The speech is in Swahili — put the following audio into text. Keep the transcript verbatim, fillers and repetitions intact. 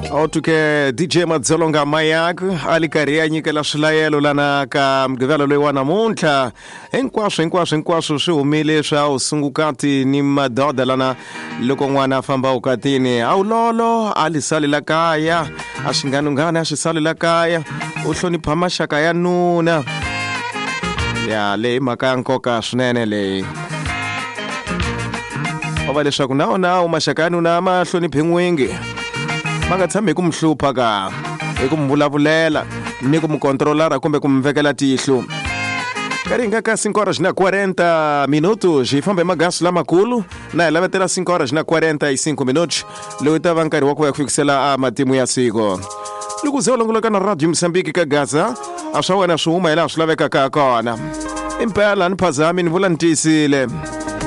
Otuke D J Madzolonga Mayak alikariya nyikela swilayelo lana ka mgivelo loyi wa namuntlha hinkwaswo hinkwaswo hinkwaswo swi humile swa usungukati ni madoda lana loko n'wana a famba ukatini a wu lolo a lisali la kaya a xinganungana a xisali la kaya u hlonipha maxaka ya nuna ya leyi mhaka ya nkoka swinene leyi ova leswaku na ona u maxaka ya nuna ma hloniphi n'wingi ma nga tshami hi ku mhlupha ka hi ku mvulavulela ni ku mkontrolara kumbe ku mvekela tihlo karinga ka cinco horas na quarenta minutos hi famba magasi lamakulu na hi lavetela cinco horas na quarenta e cinco minutos loyi ta va nkarhi wa ku ya ku fikisela a matimu ya siku loko ze u langulaka na radio Mozambique ka Gaza a swa wena swi huma hi laha swi lavekaka kona impela ni phazami ni vula ni tiyisile